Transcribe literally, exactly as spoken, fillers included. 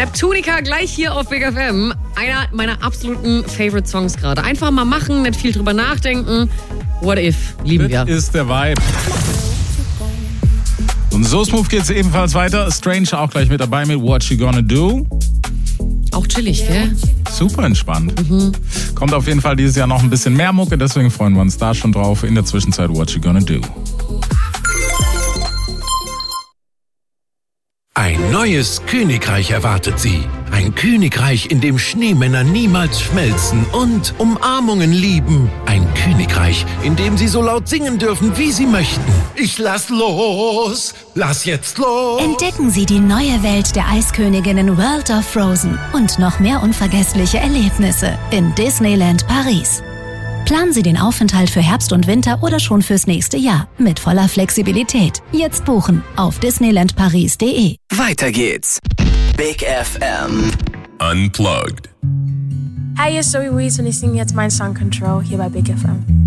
Neptunica gleich hier auf Big F M. Einer meiner absoluten Favorite-Songs gerade. Einfach mal machen, nicht viel drüber nachdenken. What if? Lieben wir. Das ist der Vibe. Und so smooth geht's ebenfalls weiter. Strange auch gleich mit dabei mit What You Gonna Do. Auch chillig, gell? Super entspannt. Mhm. Kommt auf jeden Fall dieses Jahr noch ein bisschen mehr Mucke, deswegen freuen wir uns da schon drauf. In der Zwischenzeit What You Gonna Do. Ein neues Königreich erwartet Sie. Ein Königreich, in dem Schneemänner niemals schmelzen und Umarmungen lieben. Ein Königreich, in dem Sie so laut singen dürfen, wie Sie möchten. Ich lass los, lass jetzt los. Entdecken Sie die neue Welt der Eisköniginnen World of Frozen und noch mehr unvergessliche Erlebnisse in Disneyland Paris. Planen Sie den Aufenthalt für Herbst und Winter oder schon fürs nächste Jahr mit voller Flexibilität. Jetzt buchen auf disneyland paris punkt de. Weiter geht's. Big F M. Unplugged. Hi, hier ist Zoe Wees und ich singe jetzt meinen Song Control hier bei Big F M.